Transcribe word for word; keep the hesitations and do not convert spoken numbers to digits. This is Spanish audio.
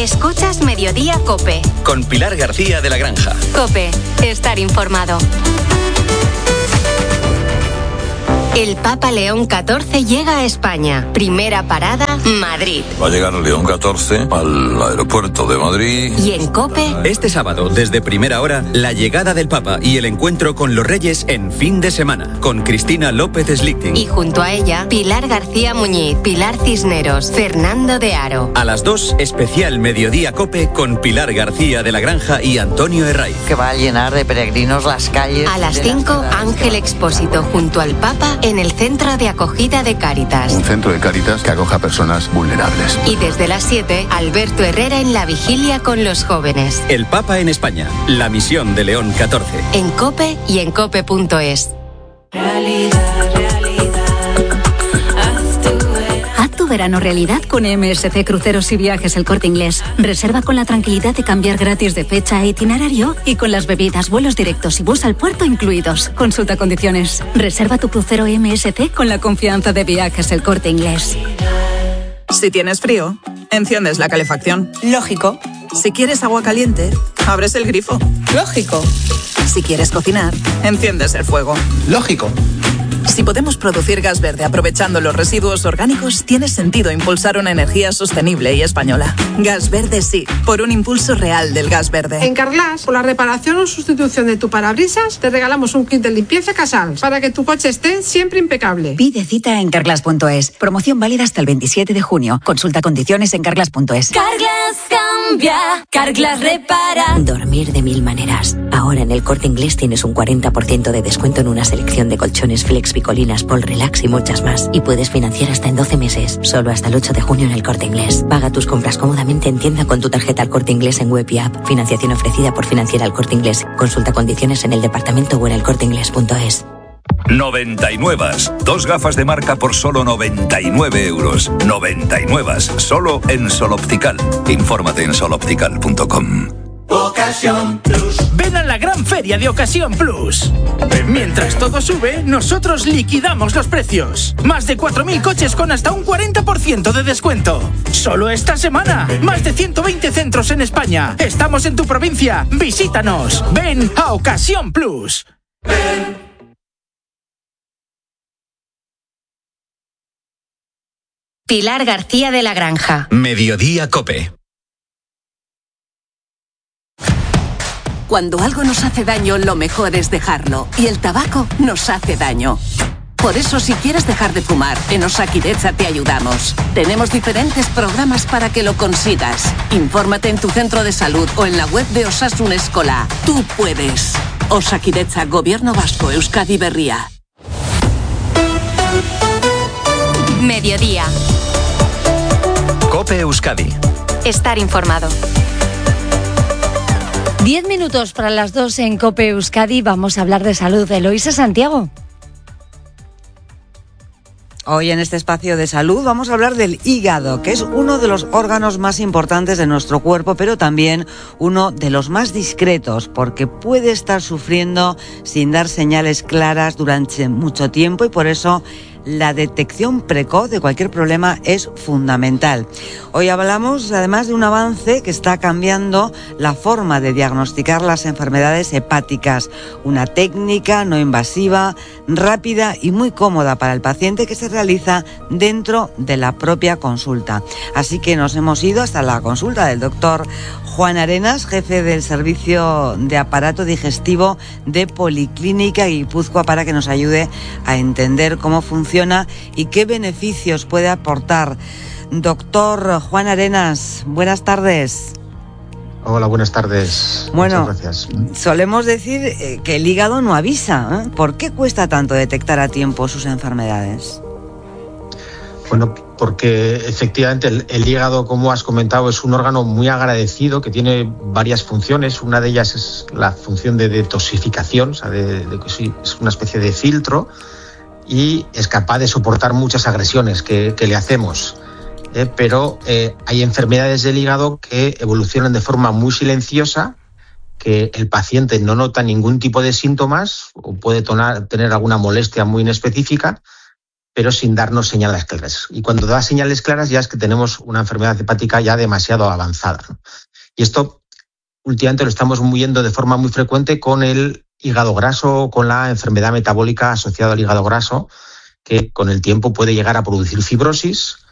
Escuchas Mediodía COPE. Con Pilar García de la Granja. COPE. Estar informado. El Papa León catorce llega a España. Primera parada, Madrid. Va a llegar León catorce al aeropuerto de Madrid. Y en COPE... Este sábado, desde primera hora, la llegada del Papa y el encuentro con los Reyes en fin de semana. Con Cristina López Slichting. Y junto a ella, Pilar García Muñiz, Pilar Cisneros, Fernando de Aro. A las dos, especial Mediodía COPE con Pilar García de la Granja y Antonio Herraiz. Que va a llenar de peregrinos las calles. A las cinco, Ángel Expósito junto al Papa en el Centro de Acogida de Cáritas. Un centro de Cáritas que acoja a personas vulnerables. Y desde las siete, Alberto Herrera en la vigilia con los jóvenes. El Papa en España, la misión de León catorce. En COPE y en cope punto es. Realidad, realidad. Haz tu verano realidad con M S C Cruceros y Viajes El Corte Inglés. Reserva con la tranquilidad de cambiar gratis de fecha e itinerario y con las bebidas, vuelos directos y bus al puerto incluidos. Consulta condiciones. Reserva tu crucero M S C con la confianza de Viajes El Corte Inglés. Si tienes frío, enciendes la calefacción. Lógico. Si quieres agua caliente, abres el grifo. Lógico. Si quieres cocinar, enciendes el fuego. Lógico. Si podemos producir gas verde aprovechando los residuos orgánicos, tiene sentido impulsar una energía sostenible y española. Gas verde sí, por un impulso real del gas verde. En Carglass, por la reparación o sustitución de tu parabrisas, te regalamos un kit de limpieza Casals para que tu coche esté siempre impecable. Pide cita en carglass punto es. Promoción válida hasta el veintisiete de junio. Consulta condiciones en carglass punto es. Carglass cambia, Carglass repara. Dormir de mil maneras. Ahora en El Corte Inglés tienes un cuarenta por ciento de descuento en una selección de colchones Flex, Picolinas, Pol Relax y muchas más. Y puedes financiar hasta en doce meses. Solo hasta el ocho de junio en El Corte Inglés. Paga tus compras cómodamente en tienda con tu tarjeta El Corte Inglés en web y app. Financiación ofrecida por Financiera El Corte Inglés. Consulta condiciones en el departamento o en el corte inglés punto es. noventa y nueve. Dos gafas de marca por solo noventa y nueve euros. noventa y nueve. Solo en Sol Optical. Infórmate en sol optical punto com. Ocasión Plus. Ven a la gran feria de Ocasión Plus. Mientras todo sube, nosotros liquidamos los precios. Más de cuatro mil coches con hasta un cuarenta por ciento de descuento. Solo esta semana. Más de ciento veinte centros en España. Estamos en tu provincia. Visítanos. Ven a Ocasión Plus. Ven. Pilar García de la Granja. Mediodía COPE. Cuando algo nos hace daño, lo mejor es dejarlo. Y el tabaco nos hace daño. Por eso, si quieres dejar de fumar, en Osakidetza te ayudamos. Tenemos diferentes programas para que lo consigas. Infórmate en tu centro de salud o en la web de Osasun Eskola. Tú puedes. Osakidetza, Gobierno Vasco, Euskadi Berria. Mediodía. COPE Euskadi. Estar informado. Diez minutos para las dos en COPE Euskadi. Vamos a hablar de salud. Eloísa Santiago. Hoy en este espacio de salud vamos a hablar del hígado, que es uno de los órganos más importantes de nuestro cuerpo, pero también uno de los más discretos, porque puede estar sufriendo sin dar señales claras durante mucho tiempo y por eso la detección precoz de cualquier problema es fundamental. Hoy hablamos además de un avance que está cambiando la forma de diagnosticar las enfermedades hepáticas, una técnica no invasiva, rápida y muy cómoda para el paciente que se realiza dentro de la propia consulta. Así que nos hemos ido hasta la consulta del doctor Juan Arenas, jefe del servicio de aparato digestivo de Policlínica Guipúzcoa, para que nos ayude a entender cómo funciona y qué beneficios puede aportar. Doctor Juan Arenas, buenas tardes. Hola, buenas tardes. Bueno, muchas gracias. Solemos decir eh, que el hígado no avisa, ¿eh? ¿Por qué cuesta tanto detectar a tiempo sus enfermedades? Bueno, porque efectivamente el, el hígado, como has comentado, es un órgano muy agradecido que tiene varias funciones. Una de ellas es la función de detoxificación, o sea, de, de que sí, es una especie de filtro y es capaz de soportar muchas agresiones que, que le hacemos. Eh, pero eh, hay enfermedades del hígado que evolucionan de forma muy silenciosa, que el paciente no nota ningún tipo de síntomas o puede tonar, tener alguna molestia muy inespecífica, pero sin darnos señales claras. Y cuando da señales claras ya es que tenemos una enfermedad hepática ya demasiado avanzada, ¿no? Y esto últimamente lo estamos viendo de forma muy frecuente con el hígado graso, con la enfermedad metabólica asociada al hígado graso, que con el tiempo puede llegar a producir fibrosis